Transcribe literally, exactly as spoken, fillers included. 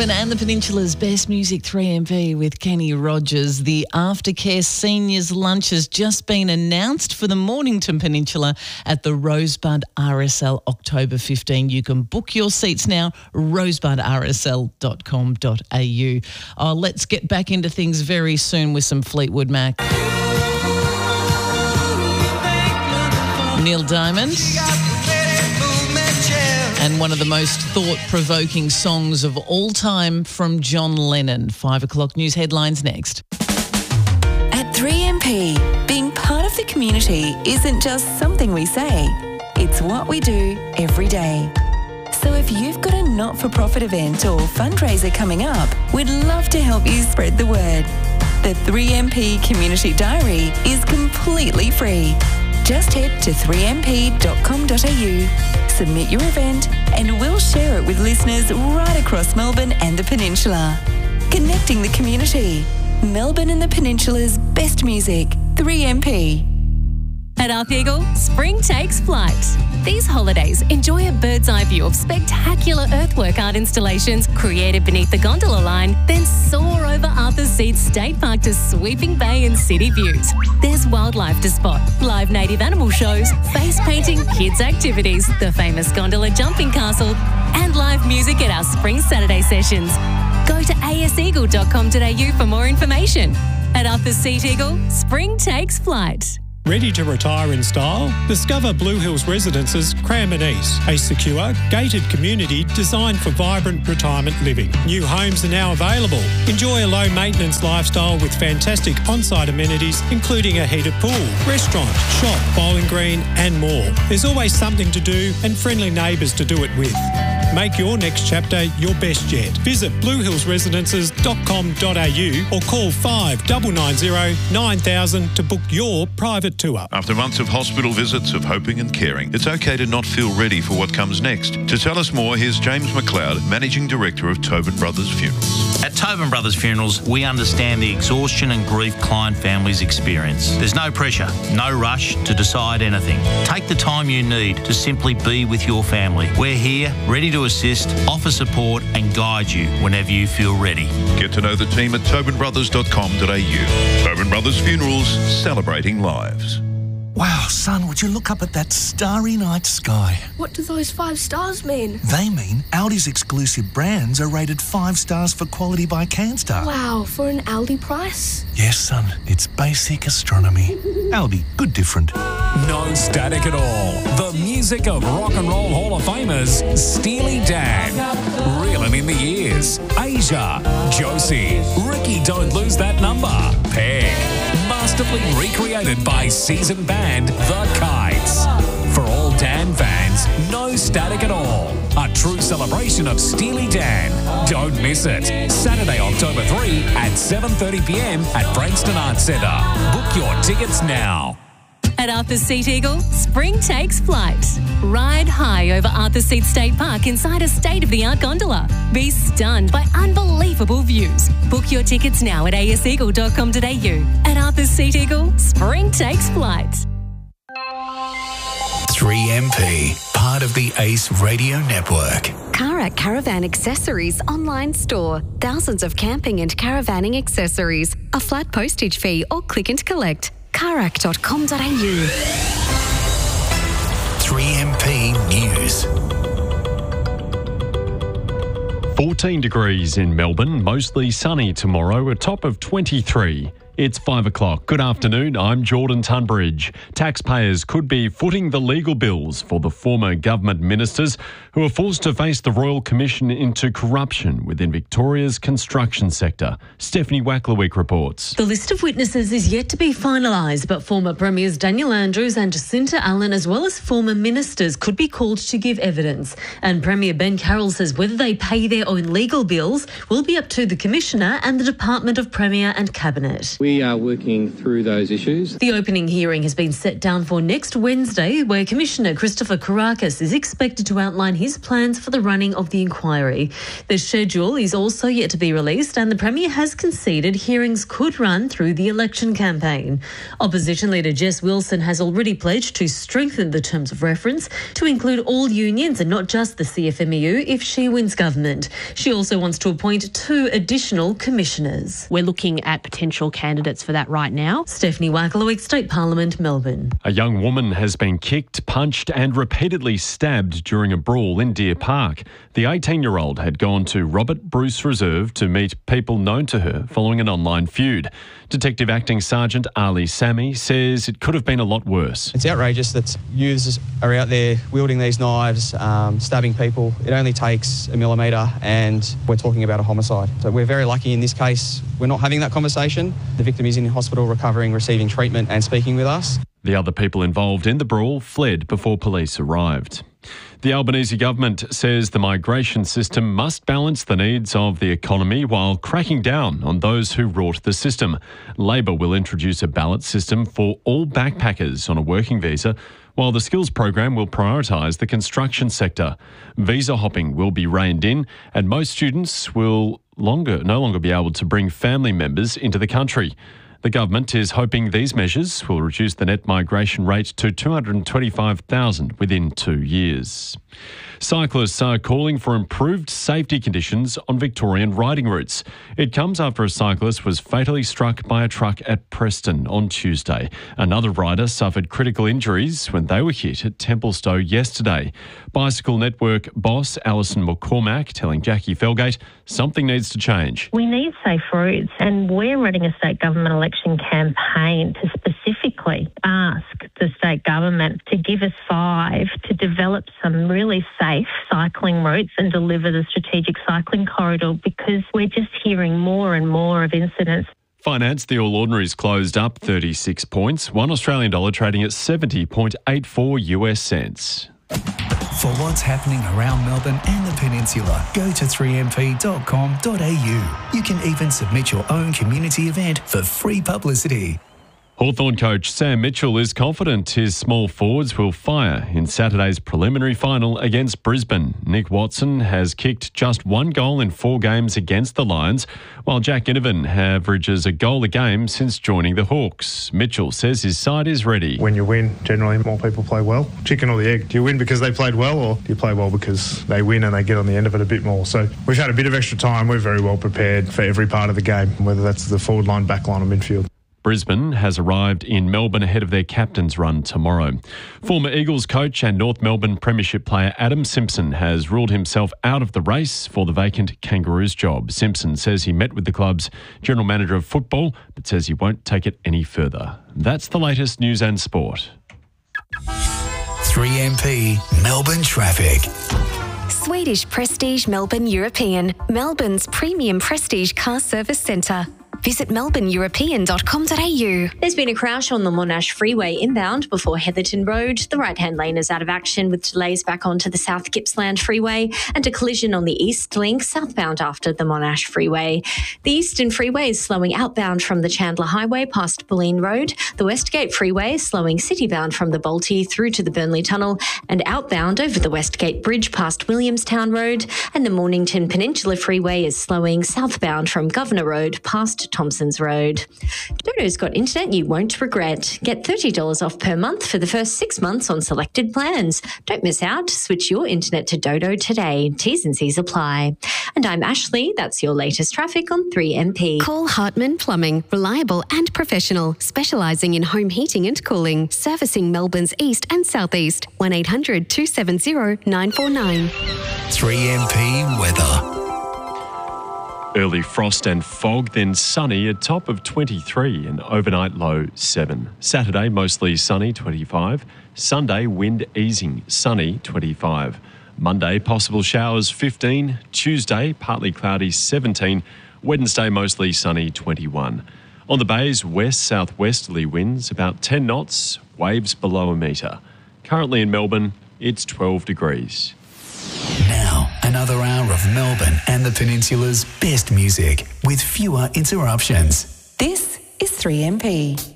Melbourne and the Peninsula's best music, three M P with Kenny Rogers. The Aftercare Seniors Lunch has just been announced for the Mornington Peninsula at the Rosebud R S L October fifteenth. You can book your seats now, rosebud r s l dot com dot a u. Oh, let's get back into things very soon with some Fleetwood Mac. Neil Diamond. And one of the most thought-provoking songs of all time from John Lennon. Five o'clock news headlines next. At three M P, being part of the community isn't just something we say. It's what we do every day. So if you've got a not-for-profit event or fundraiser coming up, we'd love to help you spread the word. The three M P Community Diary is completely free. Just head to three m p dot com dot a u, submit your event, and we'll share it with listeners right across Melbourne and the Peninsula. Connecting the community. Melbourne and the Peninsula's best music, three M P. At Arth Eagle, spring takes flight. These holidays, enjoy a bird's eye view of spectacular earthwork art installations created beneath the gondola line, then soar over Arthur's Seat State Park to sweeping bay and city views. There's wildlife to spot, live native animal shows, face painting, kids activities, the famous gondola jumping castle, and live music at our spring Saturday sessions. Go to a s eagle dot com dot a u for more information. At Arthur's Seat Eagle, spring takes flight. Ready to retire in style? Discover Blue Hills Residences Cranbourne East, a secure, gated community designed for vibrant retirement living. New homes are now available. Enjoy a low-maintenance lifestyle with fantastic on-site amenities, including a heated pool, restaurant, shop, bowling green and more. There's always something to do and friendly neighbours to do it with. Make your next chapter your best yet. Visit blue hills residences dot com dot a u or call five nine nine zero nine thousand to book your private tour. After months of hospital visits, of hoping and caring, it's okay to not feel ready for what comes next. To tell us more, here's James McLeod, Managing Director of Tobin Brothers Funerals. At Tobin Brothers Funerals, we understand the exhaustion and grief client families experience. There's no pressure, no rush to decide anything. Take the time you need to simply be with your family. We're here, ready to assist, offer support and guide you whenever you feel ready. Get to know the team at tobin brothers dot com dot a u. Tobin Brothers Funerals, celebrating lives. Wow, son, would you look up at that starry night sky? What do those five stars mean? They mean Audi's exclusive brands are rated five stars for quality by CanStar. Wow, for an Aldi price? Yes, son, it's basic astronomy. Aldi, good different. No static at all. The music of Rock and Roll Hall of Famers, Steely Dan. Reeling in the years, Asia, Josie, Ricky Don't Lose That Number, Peg. Masterfully recreated by seasoned band The Kites. For all Dan fans, no static at all. A true celebration of Steely Dan. Don't miss it. Saturday, October third at seven thirty p m at Frankston Arts Centre. Book your tickets now. At Arthur's Seat Eagle, spring takes flight. Ride high over Arthur's Seat State Park inside a state-of-the-art gondola. Be stunned by unbelievable views. Book your tickets now at a s eagle dot com dot a u. At Arthur's Seat Eagle, spring takes flight. three M P, part of the Ace Radio Network. Karak Caravan Accessories online store. Thousands of camping and caravanning accessories. A flat postage fee or click and collect. karak dot com dot a u. three M P News. fourteen degrees in Melbourne, mostly sunny tomorrow, a top of twenty-three. It's five o'clock. Good afternoon, I'm Jordan Tunbridge. Taxpayers could be footing the legal bills for the former government ministers who are forced to face the Royal Commission into corruption within Victoria's construction sector. Stephanie Wacklewick reports. The list of witnesses is yet to be finalised, but former Premiers Daniel Andrews and Jacinta Allen, as well as former ministers, could be called to give evidence. And Premier Ben Carroll says whether they pay their own legal bills will be up to the Commissioner and the Department of Premier and Cabinet. We are working through those issues. The opening hearing has been set down for next Wednesday, where Commissioner Christopher Kourakis is expected to outline his plans for the running of the inquiry. The schedule is also yet to be released, and the Premier has conceded hearings could run through the election campaign. Opposition leader Jess Wilson has already pledged to strengthen the terms of reference to include all unions and not just the C F M E U if she wins government. She also wants to appoint two additional commissioners. We're looking at potential candidates for that right now. Stephanie Wackalowick, State Parliament, Melbourne. A young woman has been kicked, punched and repeatedly stabbed during a brawl in Deer Park. The eighteen-year-old had gone to Robert Bruce Reserve to meet people known to her following an online feud. Detective Acting Sergeant Ali Sami says it could have been a lot worse. It's outrageous that youths are out there wielding these knives, um, stabbing people. It only takes a millimetre and we're talking about a homicide. So we're very lucky in this case we're not having that conversation. The victim is in hospital recovering, receiving treatment and speaking with us. The other people involved in the brawl fled before police arrived. The Albanese government says the migration system must balance the needs of the economy while cracking down on those who rort the system. Labor will introduce a ballot system for all backpackers on a working visa, while the skills program will prioritise the construction sector. Visa hopping will be reined in, and most students will longer no longer be able to bring family members into the country. The government is hoping these measures will reduce the net migration rate to two hundred twenty-five thousand within two years. Cyclists are calling for improved safety conditions on Victorian riding routes. It comes after a cyclist was fatally struck by a truck at Preston on Tuesday. Another rider suffered critical injuries when they were hit at Templestowe yesterday. Bicycle Network boss Alison McCormack telling Jackie Felgate something needs to change. We need safe routes, and we're running a state government election campaign to specifically ask the state government to give us five to develop some really safe cycling routes and deliver the strategic cycling corridor, because we're just hearing more and more of incidents. Finance, the All Ordinaries closed up thirty-six points, one Australian dollar trading at seventy point eight four US cents. For what's happening around Melbourne and the Peninsula, go to three m p dot com dot a u. You can even submit your own community event for free publicity. Hawthorn coach Sam Mitchell is confident his small forwards will fire in Saturday's preliminary final against Brisbane. Nick Watson has kicked just one goal in four games against the Lions, while Jack Inovan averages a goal a game since joining the Hawks. Mitchell says his side is ready. When you win, generally more people play well. Chicken or the egg? Do you win because they played well, or do you play well because they win and they get on the end of it a bit more? So we've had a bit of extra time. We're very well prepared for every part of the game, whether that's the forward line, back line or midfield. Brisbane has arrived in Melbourne ahead of their captain's run tomorrow. Former Eagles coach and North Melbourne Premiership player Adam Simpson has ruled himself out of the race for the vacant Kangaroos job. Simpson says he met with the club's general manager of football, but says he won't take it any further. That's the latest news and sport. three M P Melbourne traffic. Swedish Prestige Melbourne European, Melbourne's premium prestige car service centre. Visit melbourne european dot com dot a u. There's been a crash on the Monash Freeway inbound before Heatherton Road. The right-hand lane is out of action with delays back onto the South Gippsland Freeway, and a collision on the East Link southbound after the Monash Freeway. The Eastern Freeway is slowing outbound from the Chandler Highway past Bulleen Road. The Westgate Freeway is slowing citybound from the Balti through to the Burnley Tunnel and outbound over the Westgate Bridge past Williamstown Road. And the Mornington Peninsula Freeway is slowing southbound from Governor Road past Thompson's Road. Dodo's got internet you won't regret. Get thirty dollars off per month for the first six months on selected plans. Don't miss out. Switch your internet to Dodo today. T's and C's apply. And I'm Ashley. That's your latest traffic on three M P. Call Hartman Plumbing. Reliable and professional. Specialising in home heating and cooling. Servicing Melbourne's east and southeast. one eight hundred two seven zero nine four nine. three M P weather. Early frost and fog, then sunny, a top of twenty-three and overnight low seven. Saturday, mostly sunny, twenty-five. Sunday, wind easing, sunny, twenty-five. Monday, possible showers, fifteen. Tuesday, partly cloudy, seventeen. Wednesday, mostly sunny, twenty-one. On the bays, west-southwesterly winds, about ten knots, waves below a metre. Currently in Melbourne, it's twelve degrees. Now, another hour of Melbourne and the Peninsula's best music with fewer interruptions. This is three M P.